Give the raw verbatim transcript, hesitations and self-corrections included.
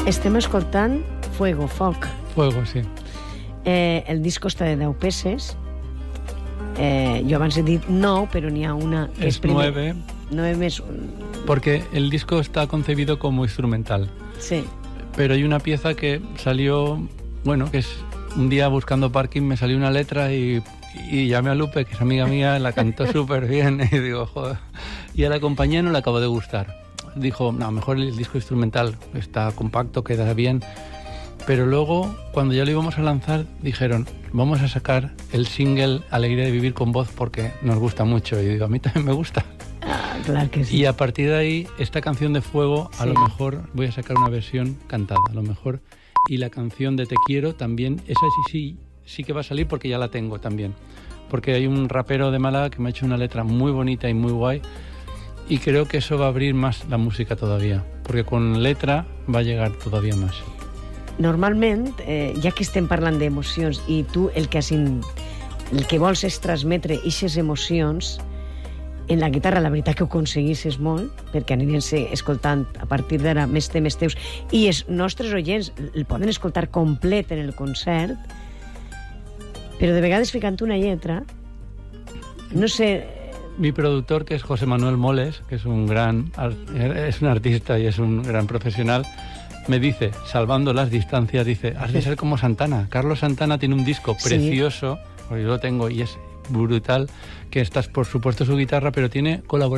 Estem escoltant Fuego, Foc. Fuego, sí. Eh, el disco està de deu peces. Eh, yo abans he dit nou, pero n'hi ha una que es es primer, nueve. Nueve més... Porque el disco está concebido como instrumental. Sí. Pero hay una pieza que salió, bueno, que es un día buscando parking me salió una letra y, y llamé a Lupe, que es amiga mía, la cantó súper bien y digo, joder. Y a la compañía no le acabó de gustar. Dijo, no, mejor el disco instrumental, está compacto, queda bien. Pero luego, cuando ya lo íbamos a lanzar, dijeron, vamos a sacar el single Alegría de Vivir con Voz porque nos gusta mucho. Y digo, a mí también me gusta. Ah, claro que sí. Y a partir de ahí, esta canción de Fuego, a sí. lo mejor voy a sacar una versión cantada, a lo mejor. Y la canción de Te Quiero también, esa sí, sí, sí que va a salir porque ya la tengo también. Porque hay un rapero de Málaga que me ha hecho una letra muy bonita y muy guay. Y creo que eso va a abrir más la música todavía, porque con letra va a llegar todavía más. Normalment, eh, ja que estem parlant d'emocions i tu el que, has in... el que vols és transmetre aquestes emocions, en la guitarra la veritat que ho aconseguisses molt, perquè anirem escoltant a partir d'ara més temes teus, i els nostres oients el poden escoltar complet en el concert, però de vegades ficant una lletra, no sé... Mi productor, que es José Manuel Moles, que es un gran es un artista y es un gran profesional, me dice, salvando las distancias, dice, has de ser como Santana. Carlos Santana tiene un disco precioso, sí. Porque yo lo tengo y es brutal, que estás por supuesto su guitarra, pero tiene colaboración